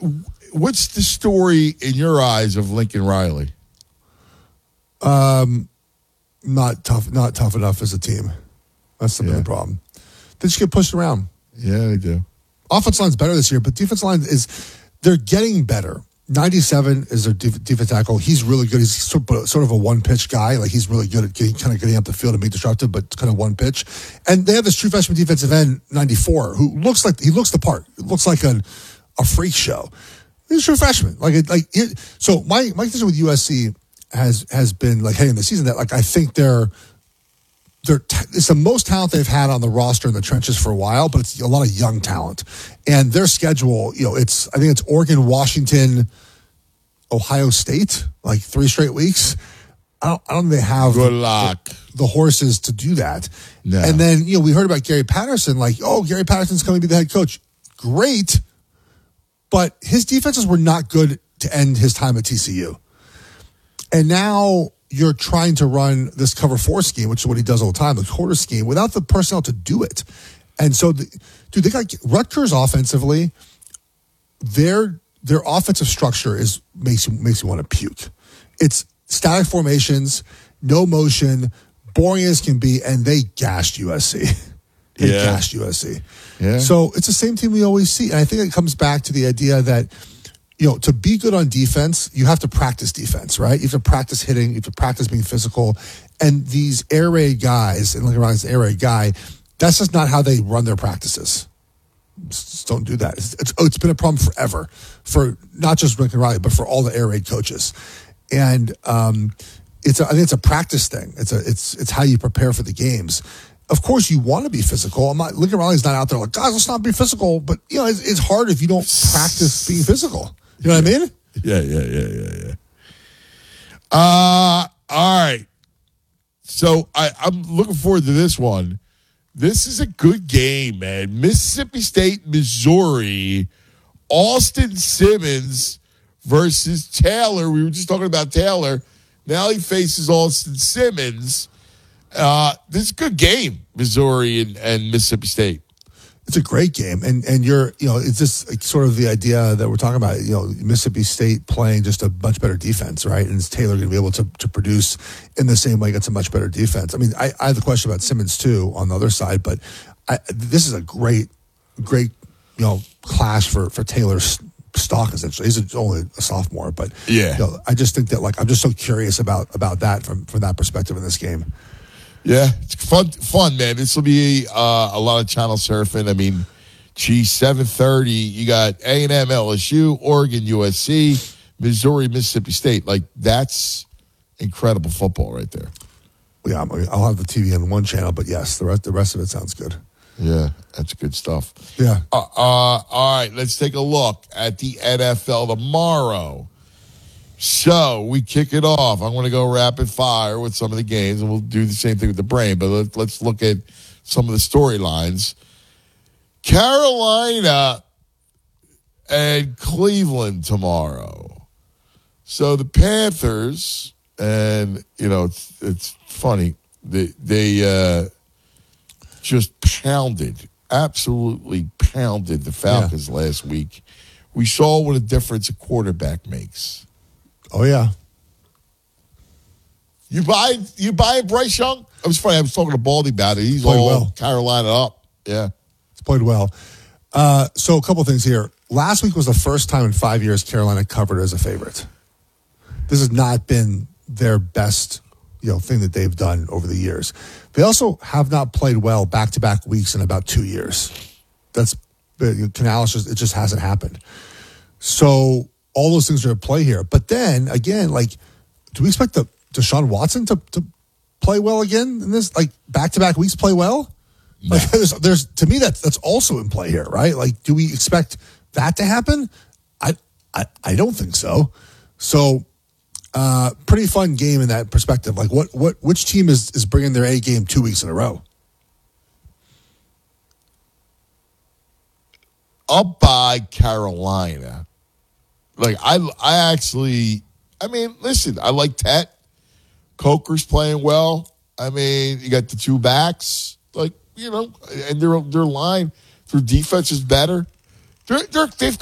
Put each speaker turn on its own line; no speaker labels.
what's the story in your eyes of Lincoln Riley?
Not tough enough as a team. That's the big problem. They just get pushed around.
Yeah, they do.
Offensive line's better this year, but defensive line they're getting better. 97 is their defensive tackle. He's really good. He's sort of a one-pitch guy. Like, he's really good at getting up the field and being disruptive, but kind of one pitch. And they have this true freshman defensive end, 94, who looks the part. It looks like a freak show. He's a true freshman. So my decision with USC has been like heading the season that like I think it's the most talent they've had on the roster in the trenches for a while, but it's a lot of young talent. And their schedule, I think it's Oregon, Washington, Ohio State, like 3 straight weeks. I don't think they have
good luck
the horses to do that.
No.
And then, we heard about Gary Patterson, Gary Patterson's coming to be the head coach. Great. But his defenses were not good to end his time at TCU. And now you're trying to run this cover 4 scheme, which is what he does all the time, the quarter scheme, without the personnel to do it. And so, they got Rutgers offensively. Their offensive structure makes you want to puke. It's static formations, no motion, boring as can be, and they gashed USC. Gashed USC.
Yeah.
So it's the same team we always see. And I think it comes back to the idea that, to be good on defense, you have to practice defense, right? You have to practice hitting. You have to practice being physical. And these air raid guys, and Lincoln Riley's an air raid guy, that's just not how they run their practices. Just don't do that. It's been a problem forever for not just Lincoln Riley, but for all the air raid coaches. And I think it's a practice thing. It's how you prepare for the games. Of course, you want to be physical. Lincoln Riley's not out there like, guys, let's not be physical. But it's hard if you don't practice being physical. You know what I mean?
Yeah. All right. So I'm looking forward to this one. This is a good game, man. Mississippi State, Missouri, Austin Simmons versus Taylor. We were just talking about Taylor. Now he faces Austin Simmons. This is a good game, Missouri and Mississippi State.
It's a great game, and it's just like sort of the idea that we're talking about. Mississippi State playing just a much better defense, right? And is Taylor going to be able to produce in the same way against a much better defense? I mean, I have a question about Simmons too on the other side, but this is a great clash for Taylor's stock. Essentially, he's only a sophomore, but I just think that I'm just so curious about that from that perspective in this game.
Yeah, it's fun, man. This will be a lot of channel surfing. I mean, 7:30. You got A&M, LSU, Oregon, USC, Missouri, Mississippi State. That's incredible football right there.
Yeah, I'll have the TV on one channel, but yes, the rest of it sounds good.
Yeah, that's good stuff.
Yeah.
All right, let's take a look at the NFL tomorrow. So we kick it off. I'm going to go rapid fire with some of the games, and we'll do the same thing with the brain. But let's look at some of the storylines. Carolina and Cleveland tomorrow. So the Panthers, and it's funny. They just absolutely pounded the Falcons last week. We saw what a difference a quarterback makes.
Oh, yeah.
You buy Bryce Young? It was funny. I was talking to Baldy about it. He's
played
all
well.
Carolina up. Yeah.
It's played well. So a couple things here. Last week was the first time in 5 years Carolina covered as a favorite. This has not been their best thing that they've done over the years. They also have not played well back-to-back weeks in about 2 years. That's Canales. It just hasn't happened. So all those things are at play here. But then, again, do we expect Deshaun Watson to play well again in this? Back-to-back weeks play well?
No.
There's to me, that's also in play here, right? Do we expect that to happen? I don't think so. So, pretty fun game in that perspective. Which team is bringing their A game 2 weeks in a row?
I'll buy Carolina. I mean, listen, I like Tet. Coker's playing well. I mean, you got the two backs, and their line, their defense is better. They've